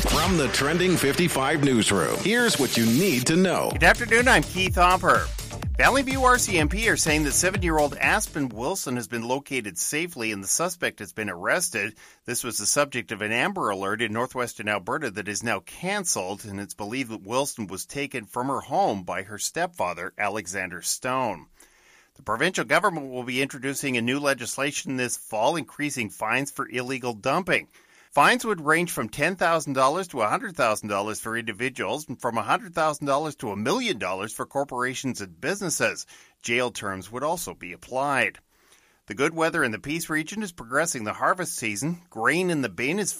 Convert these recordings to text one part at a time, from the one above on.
From the Trending 55 newsroom, here's what you need to know. Good afternoon, I'm Keith Hopper. Valley View RCMP are saying that 7-year-old Aspen Wilson has been located safely and the suspect has been arrested. This was the subject of an Amber Alert in northwestern Alberta that is now cancelled, and it's believed that Wilson was taken from her home by her stepfather, Alexander Stone. The provincial government will be introducing a new legislation this fall, increasing fines for illegal dumping. Fines would range from $10,000 to $100,000 for individuals and from $100,000 to $1 million for corporations and businesses. Jail terms would also be applied. The good weather in the Peace region is progressing the harvest season. Grain in the bin is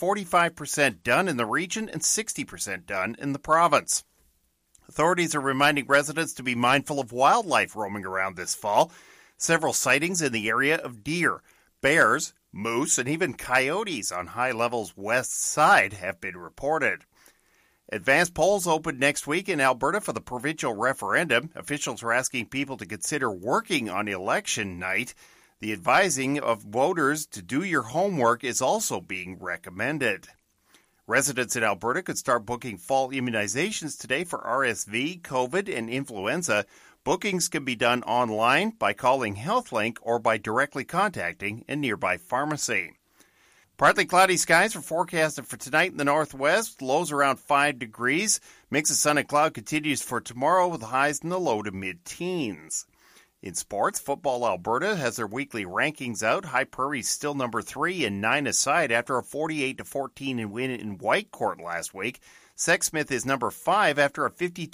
45% done in the region and 60% done in the province. Authorities are reminding residents to be mindful of wildlife roaming around this fall. Several sightings in the area of deer, bears, moose, and even coyotes on High Level's west side have been reported. Advanced polls open next week in Alberta for the provincial referendum. Officials are asking people to consider working on election night. The advising of voters to do your homework is also being recommended. Residents in Alberta could start booking fall immunizations today for RSV, COVID, and influenza. Bookings can be done online, by calling HealthLink, or by directly contacting a nearby pharmacy. Partly cloudy skies are forecasted for tonight in the northwest, lows around 5 degrees. Mix of sun and cloud continues for tomorrow with highs in the low to mid-teens. In sports, Football Alberta has their weekly rankings out. High Prairie's still number 3 and 9 aside after a 48-14 win in Whitecourt last week. Sexsmith is number 5 after a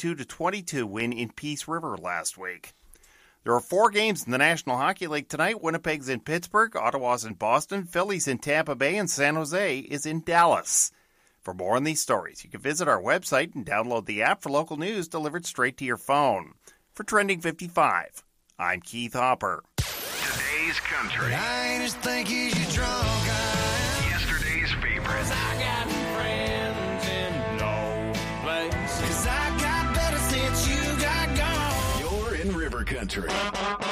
52-22 win in Peace River last week. There are 4 games in the National Hockey League tonight. Winnipeg's in Pittsburgh, Ottawa's in Boston, Philly's in Tampa Bay, and San Jose is in Dallas. For more on these stories, you can visit our website and download the app for local news delivered straight to your phone. For Trending 55, I'm Keith Hopper. Today's country. I just think he's drunk. Yesterday's favorites. I got friends in no place. 'Cause I got better since you got gone. You're in River Country.